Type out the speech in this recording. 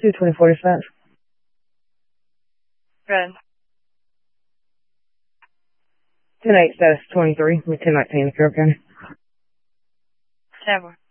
224 dispatch. Good. 10-8 status 23 with 1019 in Carroll County. 7.